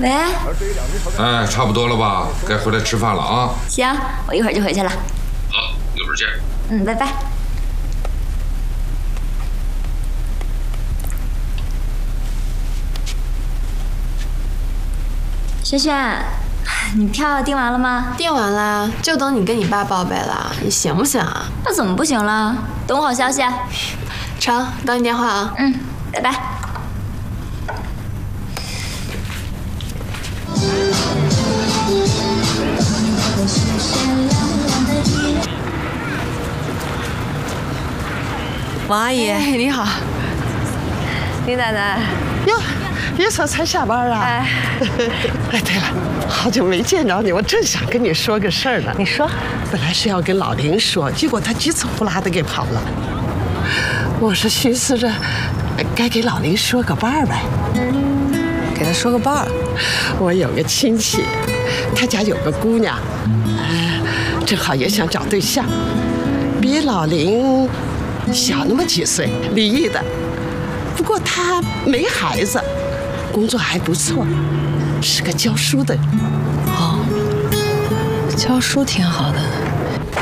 喂。 哎，差不多了吧？该回来吃饭了啊。 行，我一会儿就回去了。 好，一会儿见。 拜拜。轩轩，你票订完了吗？ 订完了，就等你跟你爸报备了。你行不行啊？ 那怎么不行了？等我好消息。 成，等你电话啊。 拜拜。 王阿姨， 你好， 李奶奶。 哟，叶嫂才下班啊？哎，对了，好久没见着你，我正想跟你说个事儿呢。 你说， 本来是要跟老林说，结果他急呲呼啦的给跑了。我是寻思着，该给老林说个伴儿呗。 给他说个伴儿。 我有个亲戚，他家有个姑娘，正好也想找对象，比老林小那么几岁，离异的。不过他没孩子，工作还不错，是个教书的。 哦，教书挺好的。